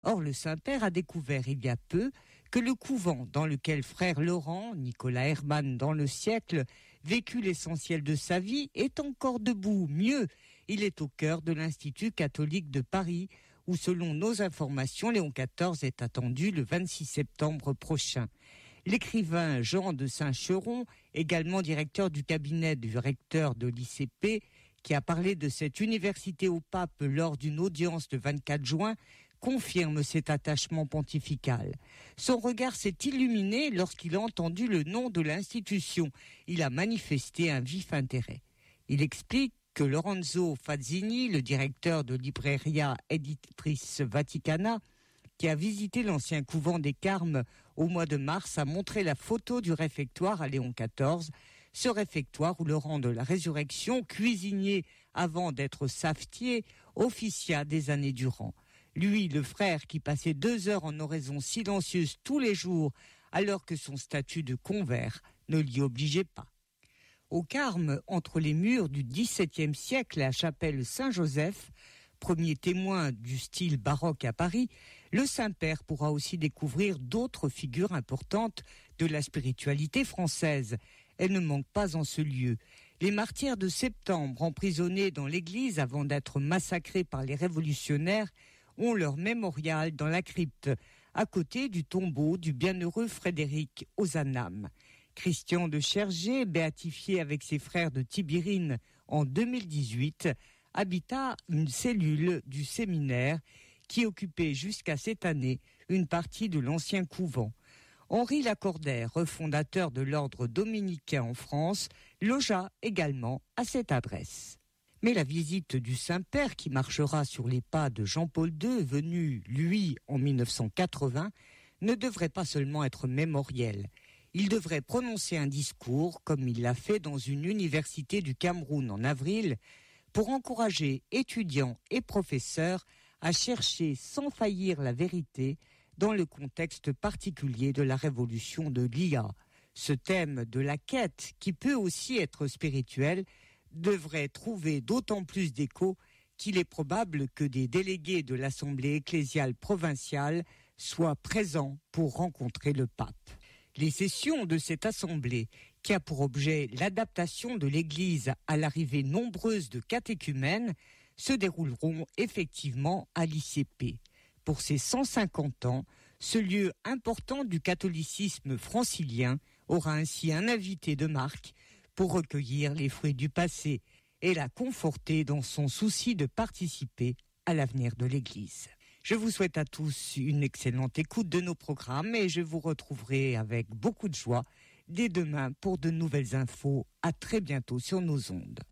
Or, le Saint-Père a découvert il y a peu que le couvent dans lequel frère Laurent, Nicolas Herman dans le siècle, vécut l'essentiel de sa vie, est encore debout. Mieux, il est au cœur de l'Institut catholique de Paris, où selon nos informations, Léon XIV est attendu le 26 septembre prochain. L'écrivain Jean de Saint-Cheron, également directeur du cabinet du recteur de l'ICP, qui a parlé de cette université au pape lors d'une audience le 24 juin, confirme cet attachement pontifical. Son regard s'est illuminé lorsqu'il a entendu le nom de l'institution. Il a manifesté un vif intérêt. Il explique que Lorenzo Fazzini, le directeur de Libreria Editrice Vaticana, qui a visité l'ancien couvent des Carmes au mois de mars, a montré la photo du réfectoire à Léon XIV, ce réfectoire où le rang de la résurrection, cuisinier avant d'être savetier, officia des années durant. Lui, le frère qui passait 2 heures en oraison silencieuse tous les jours, alors que son statut de convers ne l'y obligeait pas. Au Carme, entre les murs du XVIIe siècle et la chapelle Saint-Joseph, premier témoin du style baroque à Paris, le Saint-Père pourra aussi découvrir d'autres figures importantes de la spiritualité française. Elle ne manque pas en ce lieu. Les martyrs de septembre, emprisonnés dans l'église avant d'être massacrés par les révolutionnaires, ont leur mémorial dans la crypte, à côté du tombeau du bienheureux Frédéric Ozanam. Christian de Chergé, béatifié avec ses frères de Tibérine en 2018, habita une cellule du séminaire qui occupait jusqu'à cette année une partie de l'ancien couvent. Henri Lacordaire, refondateur de l'ordre dominicain en France, logea également à cette adresse. Mais la visite du Saint-Père, qui marchera sur les pas de Jean-Paul II, venu, lui, en 1980, ne devrait pas seulement être mémoriel. Il devrait prononcer un discours, comme il l'a fait dans une université du Cameroun en avril, pour encourager étudiants et professeurs à chercher sans faillir la vérité dans le contexte particulier de la révolution de l'IA. Ce thème de la quête, qui peut aussi être spirituel, devrait trouver d'autant plus d'écho qu'il est probable que des délégués de l'Assemblée ecclésiale provinciale soient présents pour rencontrer le pape. Les sessions de cette assemblée, qui a pour objet l'adaptation de l'Église à l'arrivée nombreuse de catéchumènes, se dérouleront effectivement à l'ICP. Pour ses 150 ans, ce lieu important du catholicisme francilien aura ainsi un invité de marque pour recueillir les fruits du passé et la conforter dans son souci de participer à l'avenir de l'Église. Je vous souhaite à tous une excellente écoute de nos programmes et je vous retrouverai avec beaucoup de joie dès demain pour de nouvelles infos. À très bientôt sur nos ondes.